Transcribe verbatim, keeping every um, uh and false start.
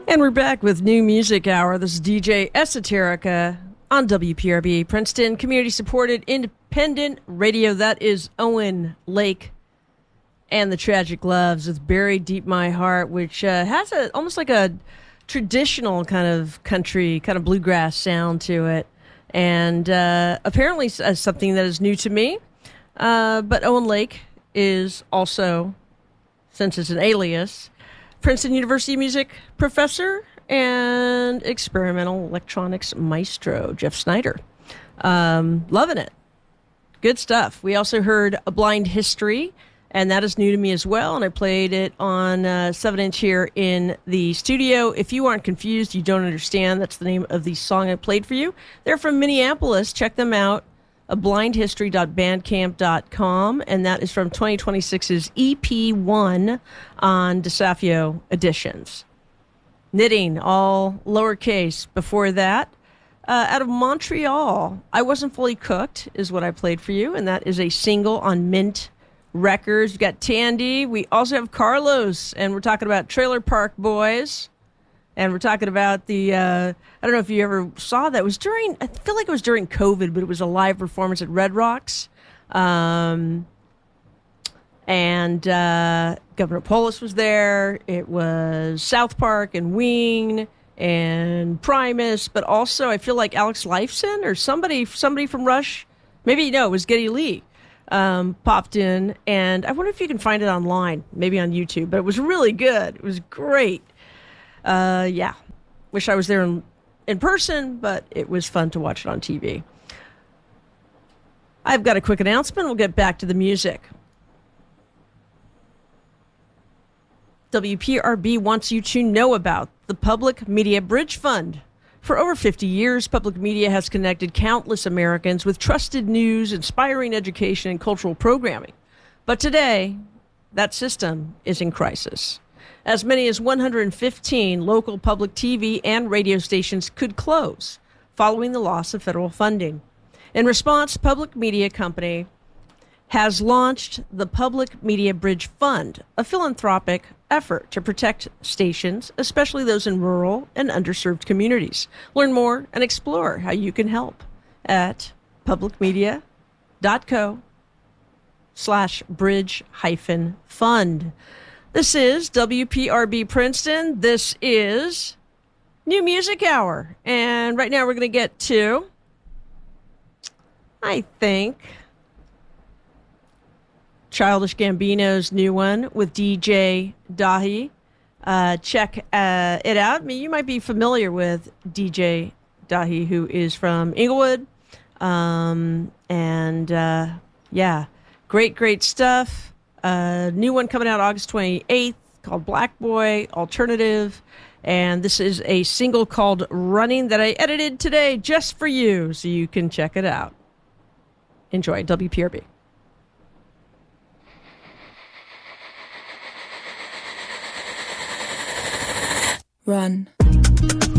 And we're back with New Music Hour. This is D J Esoterica on W P R B, Princeton, community-supported independent radio. That is Owen Lake and the Tragic Loves with Buried Deep My Heart, which uh, has a almost like a traditional kind of country, kind of bluegrass sound to it. And uh, apparently uh, something that is new to me. Uh, but Owen Lake is also, since it's an alias, Princeton University music professor and experimental electronics maestro, Jeff Snyder. Um, loving it. Good stuff. We also heard A Blind History, and that is new to me as well, and I played it on uh, seven inch here in the studio. If you aren't confused, you don't understand, that's the name of the song I played for you. They're from Minneapolis. Check them out, a blind history dot bandcamp dot com, and that is from twenty twenty-six's E P one on DeSafio Editions. Knitting, all lowercase. Before that, uh, out of Montreal, I Wasn't Fully Cooked is what I played for you, and that is a single on Mint Records. We've got Tandy. We also have Carlos, and we're talking about Trailer Park Boys. And we're talking about the, uh, I don't know if you ever saw that. It was during, I feel like it was during COVID, but it was a live performance at Red Rocks. Um, and uh, Governor Polis was there. It was South Park and Ween and Primus, but also I feel like Alex Lifeson or somebody somebody from Rush, maybe, no, it was Geddy Lee, um, popped in. And I wonder if you can find it online, maybe on YouTube, but it was really good. It was great. Uh, yeah, wish I was there in, in person, but it was fun to watch it on T V. I've got a quick announcement. We'll get back to the music. W P R B wants you to know about the Public Media Bridge Fund. For over fifty years, public media has connected countless Americans with trusted news, inspiring education, and cultural programming. But today, that system is in crisis. As many as one hundred fifteen local public T V and radio stations could close following the loss of federal funding. In response, Public Media Company has launched the Public Media Bridge Fund, a philanthropic effort to protect stations, especially those in rural and underserved communities. Learn more and explore how you can help at publicmedia.co slash bridge hyphen fund. This is W P R B Princeton. This is New Music Hour. And right now we're going to get to, I think, Childish Gambino's new one with D J Dahi. Uh, check uh, it out. I mean, you might be familiar with D J Dahi, who is from Inglewood. Um, and uh, yeah, great, great stuff. Uh, new one coming out August twenty-eighth called Black Boy Alternative. And this is a single called Running that I edited today just for you, so you can check it out. Enjoy. W P R B. Run.